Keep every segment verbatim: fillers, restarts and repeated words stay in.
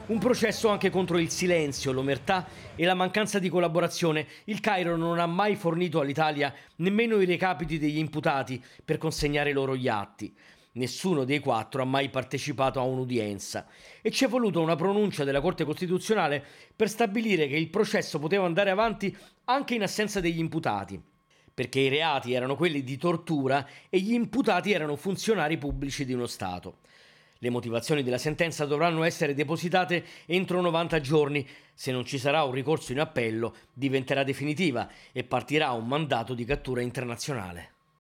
Un processo anche contro il silenzio, l'omertà e la mancanza di collaborazione. Il Cairo non ha mai fornito all'Italia nemmeno i recapiti degli imputati per consegnare loro gli atti. Nessuno dei quattro ha mai partecipato a un'udienza e ci è voluta una pronuncia della Corte Costituzionale per stabilire che il processo poteva andare avanti anche in assenza degli imputati, perché i reati erano quelli di tortura e gli imputati erano funzionari pubblici di uno Stato. Le motivazioni della sentenza dovranno essere depositate entro novanta giorni. Se non ci sarà un ricorso in appello, diventerà definitiva e partirà un mandato di cattura internazionale.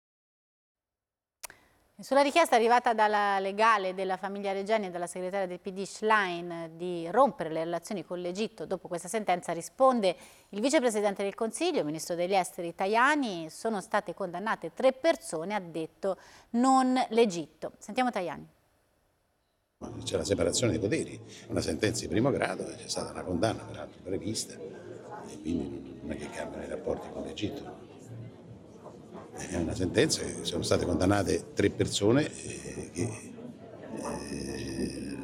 Sulla richiesta arrivata dalla legale della famiglia Regeni e dalla segretaria del P D Schlein di rompere le relazioni con l'Egitto dopo questa sentenza risponde il vicepresidente del Consiglio, il ministro degli esteri Tajani. Sono state condannate tre persone, ha detto, non l'Egitto. Sentiamo Tajani. C'è la separazione dei poteri, una sentenza di primo grado, c'è stata una condanna peraltro prevista e quindi non è che cambiano i rapporti con l'Egitto. È una sentenza che sono state condannate tre persone eh, che eh,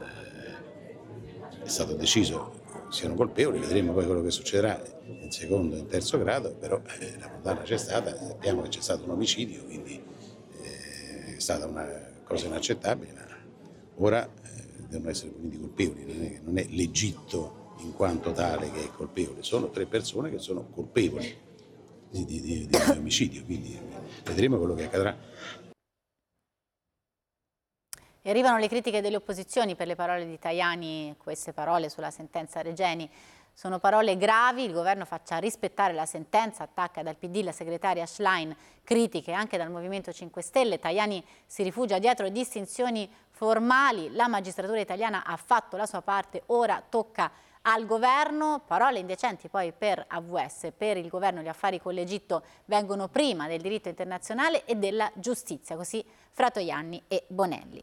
è stato deciso siano colpevoli, vedremo poi quello che succederà in secondo e in terzo grado, però eh, la condanna c'è stata, sappiamo che c'è stato un omicidio, quindi eh, è stata una cosa inaccettabile, ma ora eh, devono essere puniti colpevoli, non è, non è l'Egitto in quanto tale che è colpevole, sono tre persone che sono colpevoli di, di, di, di omicidio, quindi vedremo quello che accadrà. E arrivano le critiche delle opposizioni per le parole di Tajani, queste parole sulla sentenza Regeni. Sono parole gravi, il governo faccia rispettare la sentenza, attacca dal P D la segretaria Schlein, critiche anche dal Movimento cinque Stelle. Tajani si rifugia dietro distinzioni formali, la magistratura italiana ha fatto la sua parte, ora tocca al governo. Parole indecenti poi per A V S, per il governo gli affari con l'Egitto vengono prima del diritto internazionale e della giustizia, così Fratoianni e Bonelli.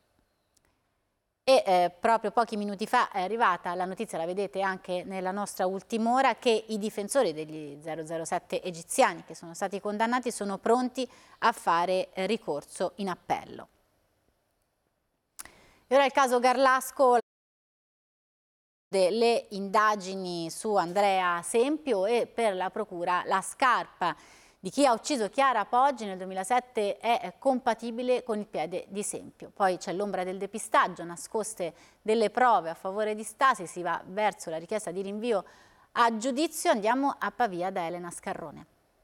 E eh, proprio pochi minuti fa è arrivata la notizia, la vedete anche nella nostra ultima ora, che i difensori degli zero zero sette egiziani che sono stati condannati sono pronti a fare eh, ricorso in appello. E ora il caso Garlasco, le indagini su Andrea Sempio e per la procura la scarpa di chi ha ucciso Chiara Poggi nel duemilasette è compatibile con il piede di Sempio. Poi c'è l'ombra del depistaggio, nascoste delle prove a favore di Stasi, si va verso la richiesta di rinvio a giudizio. Andiamo a Pavia da Elena Scarrone.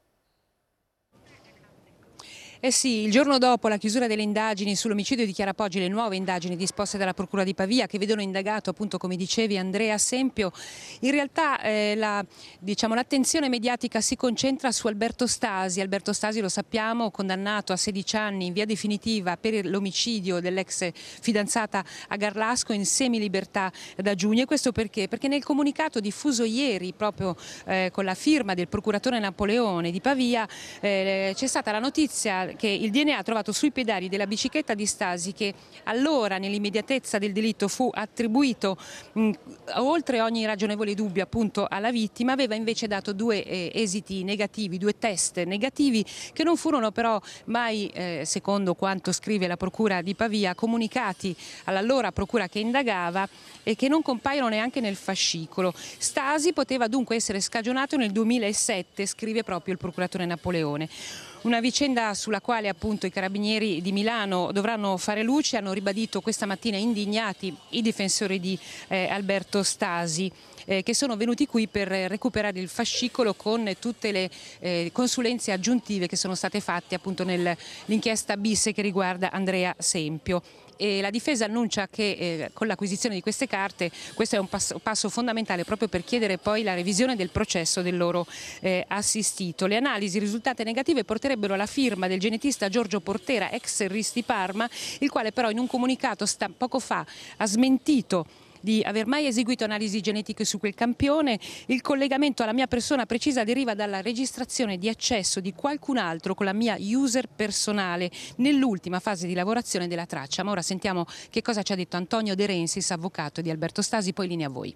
Eh sì, il giorno dopo la chiusura delle indagini sull'omicidio di Chiara Poggi, le nuove indagini disposte dalla Procura di Pavia che vedono indagato, appunto come dicevi, Andrea Sempio, in realtà eh, la, diciamo, l'attenzione mediatica si concentra su Alberto Stasi. Alberto Stasi, lo sappiamo, condannato a sedici anni in via definitiva per l'omicidio dell'ex fidanzata a Garlasco in semilibertà da giugno. E questo perché? Perché nel comunicato diffuso ieri, proprio eh, con la firma del procuratore Napoleone di Pavia, eh, c'è stata la notizia che il D N A ha trovato sui pedali della bicicletta di Stasi, che allora nell'immediatezza del delitto fu attribuito mh, oltre ogni ragionevole dubbio appunto alla vittima, aveva invece dato due eh, esiti negativi, due test negativi che non furono però mai, eh, secondo quanto scrive la Procura di Pavia, comunicati all'allora procura che indagava e che non compaiono neanche nel fascicolo. Stasi poteva dunque essere scagionato nel duemilasette, scrive proprio il procuratore Napoleone. Una vicenda sulla quale appunto i carabinieri di Milano dovranno fare luce, hanno ribadito questa mattina indignati i difensori di eh, Alberto Stasi, eh, che sono venuti qui per recuperare il fascicolo con tutte le eh, consulenze aggiuntive che sono state fatte appunto nell'inchiesta bis che riguarda Andrea Sempio. E la difesa annuncia che eh, con l'acquisizione di queste carte questo è un passo, passo fondamentale proprio per chiedere poi la revisione del processo del loro eh, assistito. Le analisi risultate negative porterebbero alla firma del genetista Giorgio Portera, ex Risti Parma, il quale però in un comunicato sta, poco fa ha smentito di aver mai eseguito analisi genetiche su quel campione. Il collegamento alla mia persona precisa deriva dalla registrazione di accesso di qualcun altro con la mia user personale nell'ultima fase di lavorazione della traccia. Ma ora sentiamo che cosa ci ha detto Antonio De Rensis, avvocato di Alberto Stasi, poi linea a voi.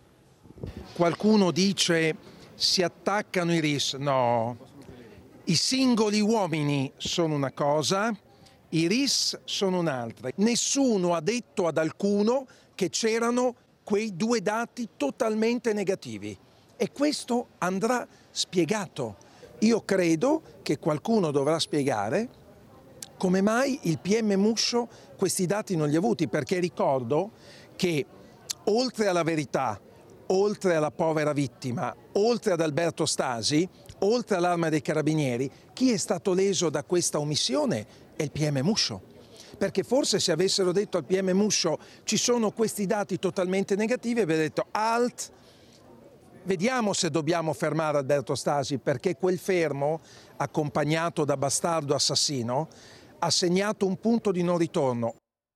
Qualcuno dice si attaccano i R I S, no, i singoli uomini sono una cosa, i R I S sono un'altra. Nessuno ha detto ad alcuno che c'erano quei due dati totalmente negativi e questo andrà spiegato. Io credo che qualcuno dovrà spiegare come mai il P M Muscio questi dati non li ha avuti, perché ricordo che oltre alla verità, oltre alla povera vittima, oltre ad Alberto Stasi, oltre all'Arma dei Carabinieri, chi è stato leso da questa omissione è il P M Muscio. Perché forse se avessero detto al P M Muscio ci sono questi dati totalmente negativi, avrebbe detto alt, vediamo se dobbiamo fermare Alberto Stasi, perché quel fermo, accompagnato da bastardo assassino, ha segnato un punto di non ritorno.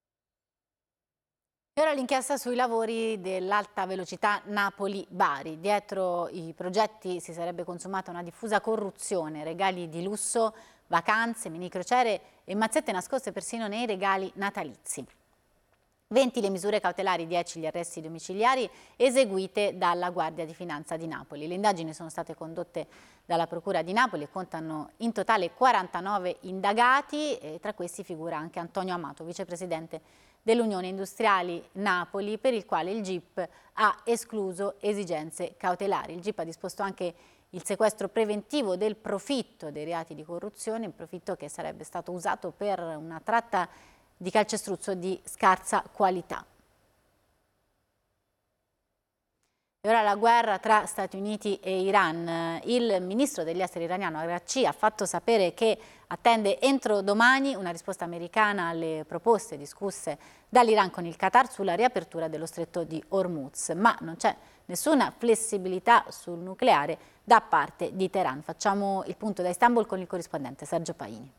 E ora l'inchiesta sui lavori dell'alta velocità Napoli-Bari. Dietro i progetti si sarebbe consumata una diffusa corruzione, regali di lusso, vacanze, mini crociere e mazzette nascoste persino nei regali natalizi. venti le misure cautelari, dieci gli arresti domiciliari eseguite dalla Guardia di Finanza di Napoli. Le indagini sono state condotte dalla Procura di Napoli e contano in totale quarantanove indagati, e tra questi figura anche Antonio Amato, vicepresidente dell'Unione Industriali Napoli, per il quale il G I P ha escluso esigenze cautelari. Il G I P ha disposto anche il sequestro preventivo del profitto dei reati di corruzione, un profitto che sarebbe stato usato per una tratta di calcestruzzo di scarsa qualità. E ora la guerra tra Stati Uniti e Iran. Il ministro degli esteri iraniano Araghchi ha fatto sapere che attende entro domani una risposta americana alle proposte discusse dall'Iran con il Qatar sulla riapertura dello stretto di Hormuz, ma non c'è nessuna flessibilità sul nucleare da parte di Teheran. Facciamo il punto da Istanbul con il corrispondente Sergio Paini.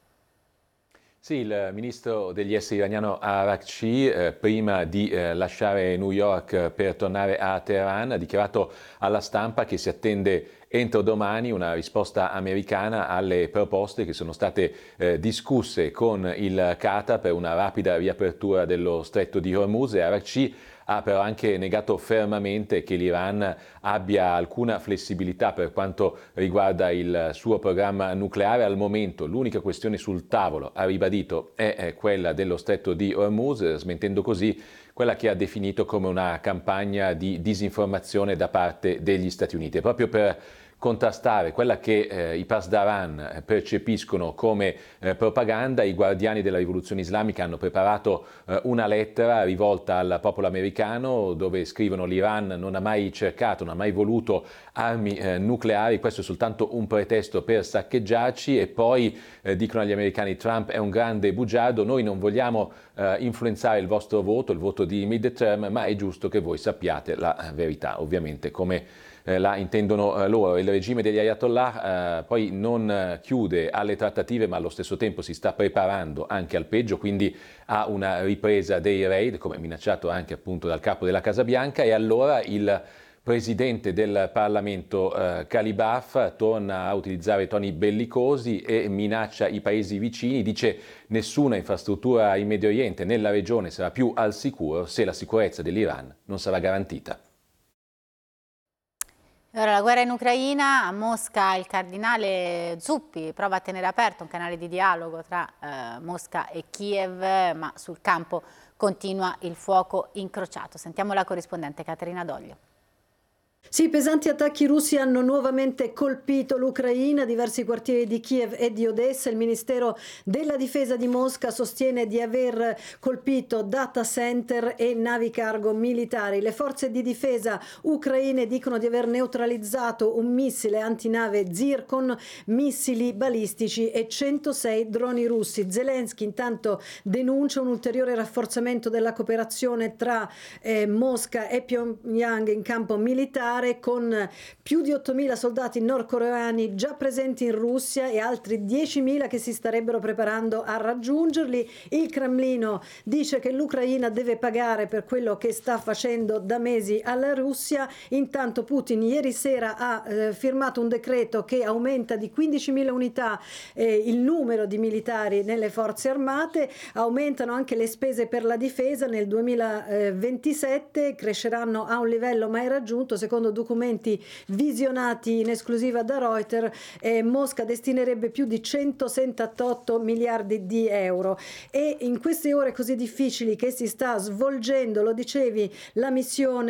Sì, il ministro degli esteri iraniano Araghchi, eh, prima di eh, lasciare New York per tornare a Teheran, ha dichiarato alla stampa che si attende entro domani una risposta americana alle proposte che sono state eh, discusse con il Qatar per una rapida riapertura dello stretto di Hormuz. E Araghchi ha però anche negato fermamente che l'Iran abbia alcuna flessibilità per quanto riguarda il suo programma nucleare. Al momento l'unica questione sul tavolo, ha ribadito, è quella dello stretto di Hormuz, smentendo così quella che ha definito come una campagna di disinformazione da parte degli Stati Uniti. E proprio per contrastare quella che eh, i Pasdaran percepiscono come eh, propaganda, i guardiani della rivoluzione islamica hanno preparato eh, una lettera rivolta al popolo americano dove scrivono: l'Iran non ha mai cercato, non ha mai voluto armi eh, nucleari, questo è soltanto un pretesto per saccheggiarci. E poi eh, dicono agli americani: Trump è un grande bugiardo, noi non vogliamo eh, influenzare il vostro voto, il voto di midterm, ma è giusto che voi sappiate la verità, ovviamente come Eh, la intendono eh, loro. Il regime degli Ayatollah eh, poi non eh, chiude alle trattative, ma allo stesso tempo si sta preparando anche al peggio, quindi a una ripresa dei raid, come minacciato anche appunto dal capo della Casa Bianca. E allora il presidente del Parlamento eh, Kalibaf torna a utilizzare toni bellicosi e minaccia i paesi vicini, dice: nessuna infrastruttura in Medio Oriente, nella regione, sarà più al sicuro se la sicurezza dell'Iran non sarà garantita. Ora la guerra in Ucraina. A Mosca il cardinale Zuppi prova a tenere aperto un canale di dialogo tra eh, Mosca e Kiev, ma sul campo continua il fuoco incrociato. Sentiamo la corrispondente Caterina Doglio. Sì, pesanti attacchi russi hanno nuovamente colpito l'Ucraina, diversi quartieri di Kiev e di Odessa. Il Ministero della Difesa di Mosca sostiene di aver colpito data center e navi cargo militari. Le forze di difesa ucraine dicono di aver neutralizzato un missile antinave Zircon, missili balistici e centosei droni russi. Zelensky intanto denuncia un ulteriore rafforzamento della cooperazione tra eh, Mosca e Pyongyang in campo militare, con più di ottomila soldati nordcoreani già presenti in Russia e altri diecimila che si starebbero preparando a raggiungerli. Il Cremlino dice che l'Ucraina deve pagare per quello che sta facendo da mesi alla Russia. Intanto Putin ieri sera ha eh, firmato un decreto che aumenta di quindicimila unità eh, il numero di militari nelle forze armate. Aumentano anche le spese per la difesa nel duemilaventisette, cresceranno a un livello mai raggiunto. Secondo documenti visionati in esclusiva da Reuters, eh, Mosca destinerebbe più di centosettantotto miliardi di euro. E in queste ore così difficili che si sta svolgendo, lo dicevi, la missione